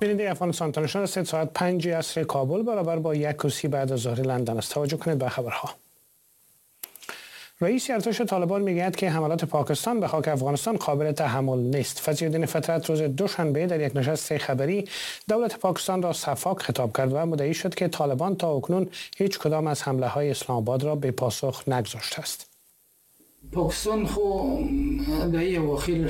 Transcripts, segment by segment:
بیننده افغانستان تلویزیون است. ساعت 5 عصر کابل برابر با 1:30 بعد از ظهر لندن است. توجه کنید به خبرها. رئیس ارتش طالبان میگوید که حملات پاکستان به خاک افغانستان قابل تحمل نیست. فضی‌الدین فطرت روز دوشنبه در یک نشست خبری دولت پاکستان را صفاق خطاب کرد و مدعی شد که طالبان تا اکنون هیچ کدام از حمله های اسلام آباد را به پاسخ نگذاشته است. پاکستان خو در این اواخر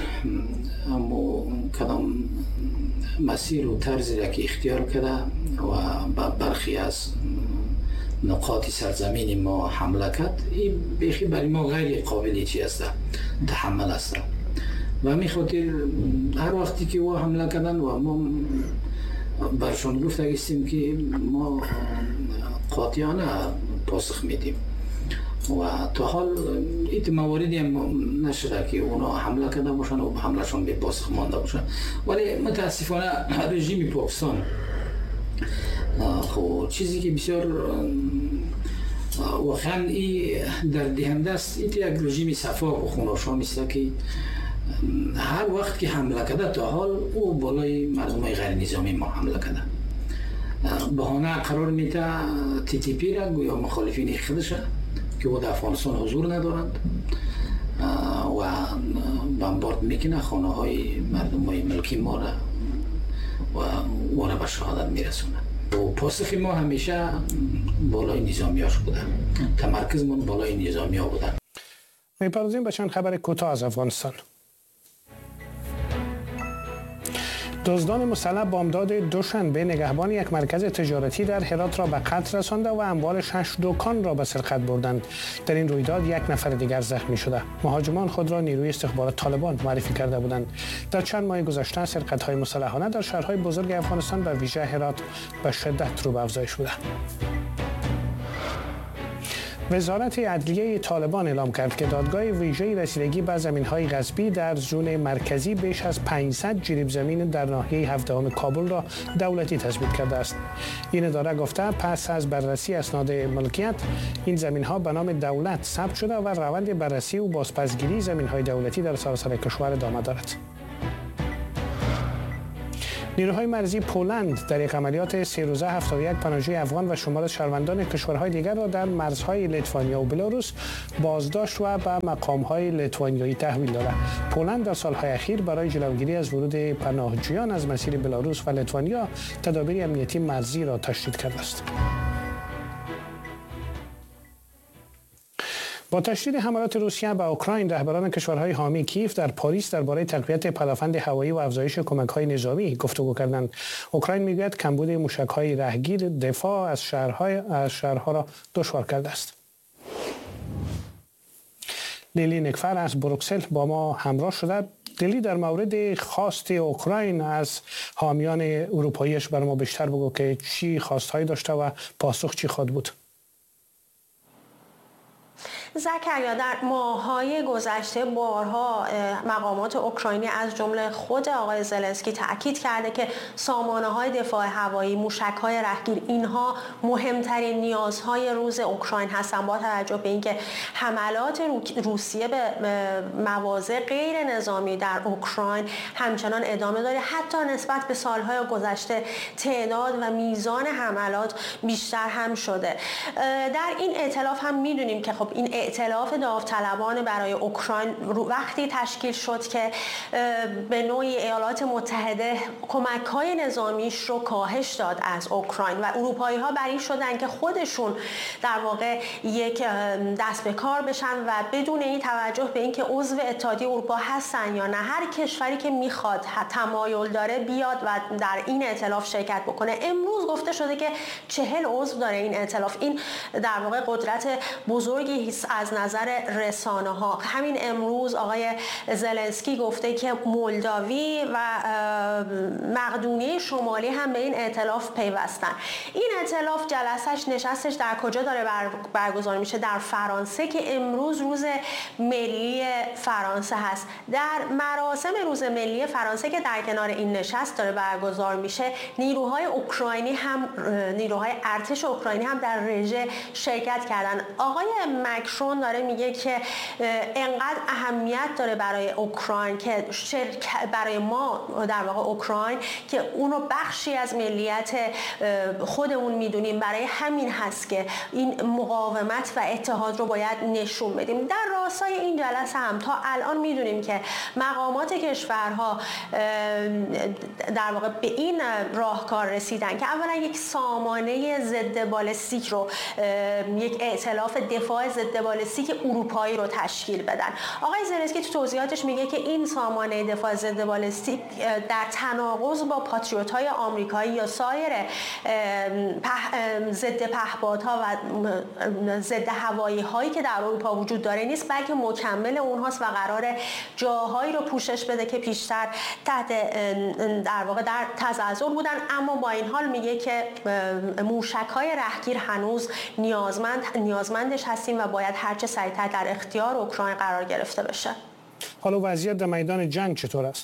کدام مسیر و طرزی را که اختیار کرده و برخی از نقاط سرزمین ما حمله کرد، این بیخی برای ما غیر قابل چی است، تحمل است و می خاطر هر وقتی که او حمله کردن و ما برشان گفته هستیم که ما قاطعانه پاسخ میدیم و تا حال ایت مواردی هم نشده که اونا حمله کرده باشن و حملهشان به پاسخ مانده باشن، ولی متاسفانه رژیم پاکستان خب چیزی که بسیار واقعا در دهنده است، این یک رژیم صفاق و خوناشام است که هر وقت که حمله کرده تا حال او بالای مردم غیر نظامی ما حمله کرده، بهانه قرار میده TTP را گویا مخالفین خودش که او در افغانستان حضور ندارند و بمبارد میکنه خانه های مردم های ملکی ما را و او را به شهادت میرسونه. و پاسخ ما همیشه بالای نظامیاش بوده، تمرکزمون بالای نظامیا بوده. میپردازیم به چند خبر کوتاه از افغانستان. دزدان مسلح بامداد دوشنبه نگهبان یک مرکز تجارتی در هرات را به قتل رسانده و اموال 6 دکان را به سرقت بردند. در این رویداد یک نفر دیگر زخمی شده. مهاجمان خود را نیروی استخبارات طالبان معرفی کرده بودند. در چند ماه گذشته سرقت‌های مسلحانه در شهرهای بزرگ افغانستان و ویژه هرات به شدت رو به افزایش بوده. وزارت عدلیه طالبان اعلام کرد که دادگاه ویژه رسیدگی به زمین‌های غصبی در زون مرکزی بیش از 500 جریب زمین در ناحیه 17 کابل را دولتی تثبیت کرده است. این اداره گفته پس از بررسی اسناد ملکیت، این زمین‌ها به نام دولت ثبت شده و روند بررسی و بازپسگیری زمین‌های دولتی در سراسر کشور ادامه دارد. نیروهای مرزی پولند در یک عملیات 3 روزه 71 پناهجوی افغان و شمار از شهروندان کشورهای دیگر را در مرزهای لیتوانیا و بلاروس بازداشت و به مقامهای لیتوانیایی تحویل داده. پولند در سالهای اخیر برای جلوگیری از ورود پناهجویان از مسیر بلاروس و لیتوانیا تدابیر امنیتی مرزی را تشدید کرده است. با تشدید حملات روسیه به اوکراین، رهبران کشورهای حامی کیف در پاریس درباره تقویت پدافند هوایی و افزایش کمک‌های نظامی گفتگو کردند. اوکراین میگوید کمبود موشک‌های رهگیر دفاع از شهرها را دشوار کرده است. لیلی نکفر از بروکسل با ما همراه شده. لیلی، در مورد خواست اوکراین از حامیان اروپاییش برای ما بیشتر بگو که چی خواستهایی داشته و پاسخ چی خواهد بود؟ زکریا، در ماه‌های گذشته بارها مقامات اوکراینی از جمله خود آقای زلنسکی تاکید کرده که سامانه‌های دفاع هوایی، موشک‌های رهگیر، اینها مهمترین نیازهای روز اوکراین هستند، با توجه به اینکه حملات روسیه به مواضع غیر نظامی در اوکراین همچنان ادامه داره. حتی نسبت به سال‌های گذشته تعداد و میزان حملات بیشتر هم شده. در این ائتلاف هم می‌دونیم که خب این ائتلاف داوطلبان برای اوکراین وقتی تشکیل شد که به نوعی ایالات متحده کمک‌های نظامیش رو کاهش داد از اوکراین و اروپایی‌ها بر این شدن که خودشون در واقع یک دست به کار بشن و بدون این توجه به اینکه عضو اتحادیه اروپا هستن یا نه، هر کشوری که میخواد تمایل داره بیاد و در این ائتلاف شرکت بکنه. امروز گفته شده که 40 عضو داره این ائتلاف. این در واقع قدرت بزرگی از نظر رسانه ها. همین امروز آقای زلنسکی گفته که مولداوی و مقدونیه شمالی هم به این ائتلاف پیوستن. این ائتلاف نشستش در کجا داره برگزار میشه؟ در فرانسه که امروز روز ملی فرانسه هست. در مراسم روز ملی فرانسه که در کنار این نشست داره برگزار میشه، نیروهای ارتش اوکراینی هم در رژه شرکت کردن. آقای مکرون ماکرون داره میگه که انقدر اهمیت داره برای اوکراین که برای ما در واقع اوکراین که اون رو بخشی از ملیت خودمون میدونیم، برای همین هست که این مقاومت و اتحاد رو باید نشون بدیم. در راستای این جلسه هم تا الان میدونیم که مقامات کشورها در واقع به این راهکار رسیدن که اولا یک سامانه ضد بالستیک رو، یک ائتلاف دفاع ضد بالستیک اروپایی رو تشکیل بدن. آقای زلنسکی تو توضیحاتش میگه که این سامانه دفاع ضد بالستیک در تناقض با پاتریوت‌های آمریکایی یا سایر ضد پهپادها و ضد هوایی هایی که در اروپا وجود داره نیست، بلکه مکمل اونهاست و قراره جاهایی رو پوشش بده که پیشتر تحت در واقع در تزلزل بودن. اما با این حال میگه که موشک‌های رهگیر هنوز نیازمندش هستیم و باید هرچه سریعتر در اختیار اوکراین قرار گرفته بشه. حالا وضعیت در میدان جنگ چطور است؟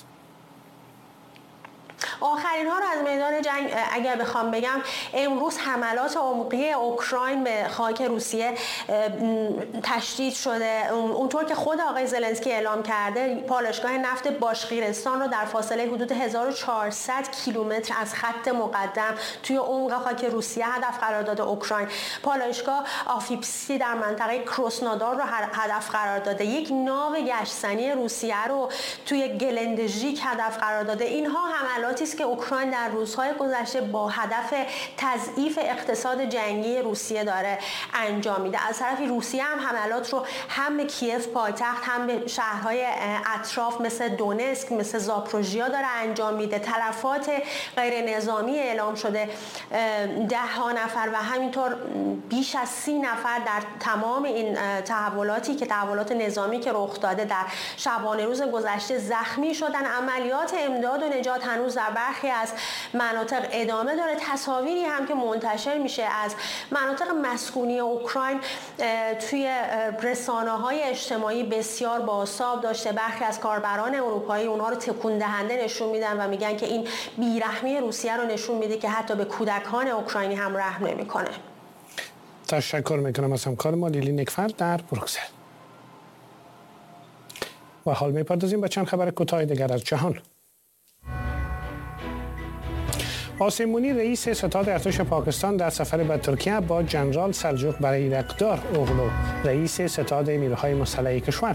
آخرین ها رو از میدان جنگ اگر بخوام بگم، امروز حملات عمقی اوکراین به خاک روسیه تشدید شده. اونطور که خود آقای زلنسکی اعلام کرده، پالایشگاه نفت باشقیرستان رو در فاصله حدود 1400 کیلومتر از خط مقدم توی عمق خاک روسیه هدف قرار داده اوکراین. پالایشگاه آفیپسی در منطقه کروسنودار رو هدف قرار داده. یک ناو گشتنی روسیه رو توی گلندژیک هدف قرار داده. اینها حملاتی است که اوکراین در روزهای گذشته با هدف تضعیف اقتصاد جنگی روسیه داره انجام میده. از طرفی روسیه هم حملات رو هم به کیف پایتخت هم به شهرهای اطراف مثل دونسک، مثل زاپروژیا داره انجام میده. تلفات غیر نظامی اعلام شده 10 نفر و همینطور بیش از 30 نفر در تمام این تحولات نظامی که رخ داده در شبانه روز گذشته زخمی شدن. عملیات امداد و نجات هنوز در برخی از مناطق ادامه داره. تصاویری هم که منتشر میشه از مناطق مسکونی اوکراین توی رسانه‌های اجتماعی بسیار بازتاب داشته. برخی از کاربران اروپایی اونها رو تکون دهنده نشون میدن و میگن که این بیرحمی روسیه رو نشون میده که حتی به کودکان اوکراینی هم رحم نمیکنه. تشکر میکنم از همکار ما لیلی نکفر در بروکسل. و حال میپردازیم به چند خبر کوتاه دیگر از جهان. قاسم مونی رئیس ستاد ارتش پاکستان در سفر به ترکیه با جنرال سلجوق برای رقدار اوغلو رئیس ستاد نیروهای مسلح کشور